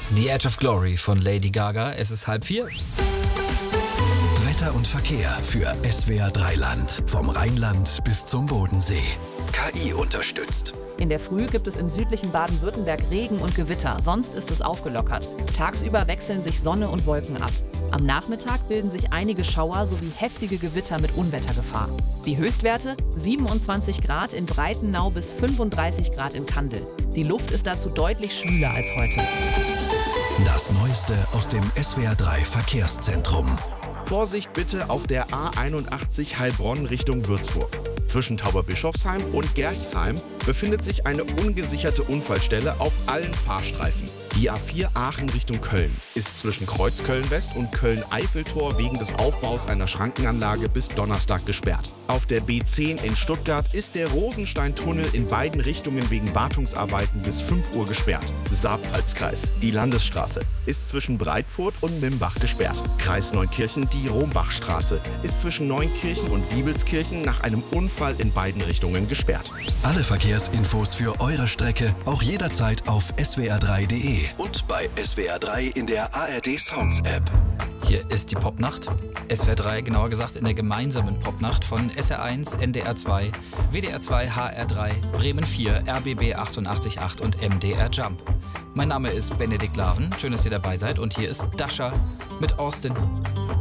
The Edge of Glory von Lady Gaga. Es ist 3:30. Wetter und Verkehr für SWR 3 Land. Vom Rheinland bis zum Bodensee. KI unterstützt. In der Früh gibt es im südlichen Baden-Württemberg Regen und Gewitter, sonst ist es aufgelockert. Tagsüber wechseln sich Sonne und Wolken ab. Am Nachmittag bilden sich einige Schauer sowie heftige Gewitter mit Unwettergefahr. Die Höchstwerte 27 Grad in Breitenau bis 35 Grad in Kandel. Die Luft ist dazu deutlich schwüler als heute. Das Neueste aus dem SWR 3 Verkehrszentrum. Vorsicht bitte auf der A81 Heilbronn Richtung Würzburg. Zwischen Tauberbischofsheim und Gerchsheim befindet sich eine ungesicherte Unfallstelle auf allen Fahrstreifen. Die A4 Aachen Richtung Köln ist zwischen Kreuzköln-West und Köln-Eiffeltor wegen des Aufbaus einer Schrankenanlage bis Donnerstag gesperrt. Auf der B10 in Stuttgart ist der Rosenstein-Tunnel in beiden Richtungen wegen Wartungsarbeiten bis 5 Uhr gesperrt. Saarpfalzkreis. Die Landesstraße ist zwischen Breitfurt und Mimbach gesperrt. Kreis Neunkirchen, die Rombachstraße ist zwischen Neunkirchen und Wiebelskirchen nach einem Unfall in beiden Richtungen gesperrt. Alle Verkehrsinfos für eure Strecke auch jederzeit auf swr3.de und bei SWR 3 in der ARD Sounds App. Hier ist die Popnacht. SWR 3, genauer gesagt in der gemeinsamen Popnacht von SR1, NDR 2, WDR 2, HR 3, Bremen 4, RBB 88.8 und MDR Jump. Mein Name ist Benedikt Laven. Schön, dass ihr dabei seid. Und hier ist Dasha mit Austin.